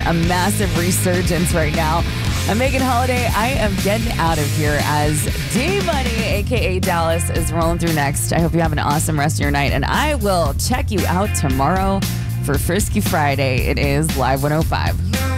a massive resurgence right now. I'm Megan Holiday. I am getting out of here as D-Money, a.k.a. Dallas, is rolling through next. I hope you have an awesome rest of your night, and I will check you out tomorrow for Frisky Friday. It is Live 105.